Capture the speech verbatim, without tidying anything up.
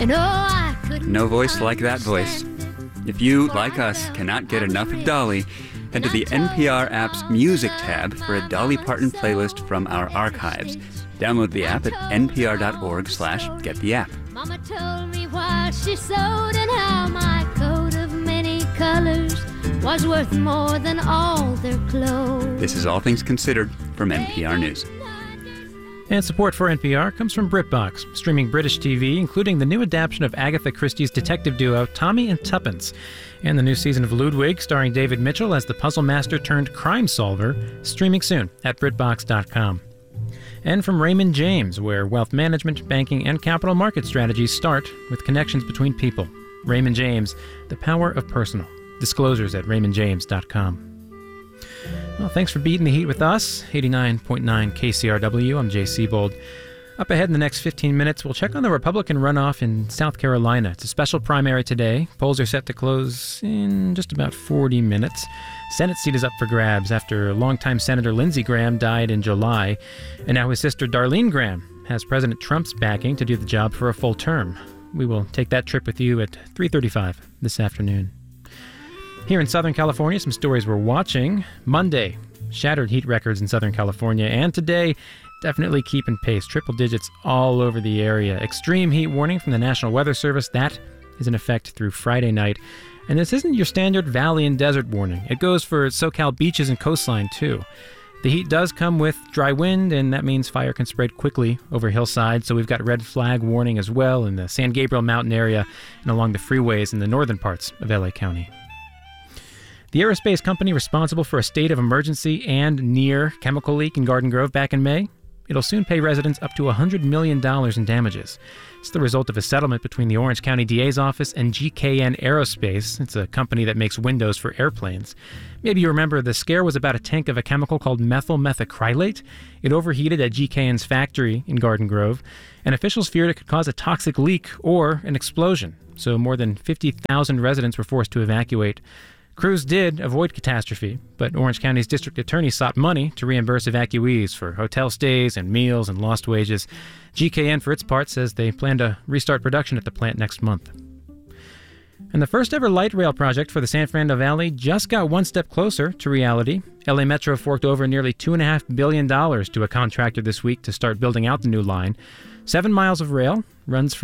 And oh, I couldn't No voice like that voice. If you, like us, cannot get enough of Dolly, head to the N P R app's Music tab for a Dolly Parton playlist from our archives. Download the app at npr.org slash get the app. Mama told me while she sewed and how my coat of many colors was worth more than all their clothes. This is All Things Considered from N P R News. And support for N P R comes from BritBox, streaming British T V, including the new adaptation of Agatha Christie's detective duo Tommy and Tuppence, and the new season of Ludwig, starring David Mitchell as the puzzle master turned crime solver, streaming soon at Britbox dot com. And from Raymond James, where wealth management, banking, and capital market strategies start with connections between people. Raymond James, the power of personal. Disclosures at raymond james dot com. Well, thanks for beating the heat with us. eighty-nine point nine K C R W. I'm Jay Siebold. Up ahead in the next fifteen minutes, we'll check on the Republican runoff in South Carolina. It's a special primary today. Polls are set to close in just about forty minutes. Senate seat is up for grabs after longtime Senator Lindsey Graham died in July. And now his sister Darlene Graham has President Trump's backing to do the job for a full term. We will take that trip with you at three thirty-five this afternoon. Here in Southern California, some stories we're watching. Monday, shattered heat records in Southern California. And today, definitely keeping pace. Triple digits all over the area. Extreme heat warning from the National Weather Service. That is in effect through Friday night. And this isn't your standard valley and desert warning. It goes for SoCal beaches and coastline, too. The heat does come with dry wind, and that means fire can spread quickly over hillsides. So we've got red flag warning as well in the San Gabriel Mountain area and along the freeways in the northern parts of L A County. The aerospace company responsible for a state of emergency and near chemical leak in Garden Grove back in May, it'll soon pay residents up to one hundred million dollars in damages. It's the result of a settlement between the Orange County D A's office and G K N Aerospace. It's a company that makes windows for airplanes. Maybe you remember the scare was about a tank of a chemical called methyl methacrylate. It overheated at G K N's factory in Garden Grove, and officials feared it could cause a toxic leak or an explosion. So more than fifty thousand residents were forced to evacuate. Crews did avoid catastrophe, but Orange County's district attorney sought money to reimburse evacuees for hotel stays and meals and lost wages. G K N, for its part, says they plan to restart production at the plant next month. And the first ever light rail project for the San Fernando Valley just got one step closer to reality. L A Metro forked over nearly two point five billion dollars to a contractor this week to start building out the new line. Seven miles of rail runs from